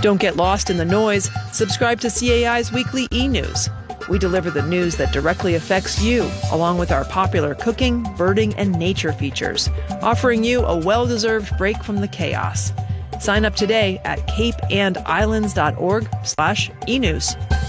Don't get lost in the noise. Subscribe to CAI's weekly e-news. We deliver the news that directly affects you, along with our popular cooking, birding, and nature features, offering you a well-deserved break from the chaos. Sign up today at capeandislands.org/enews.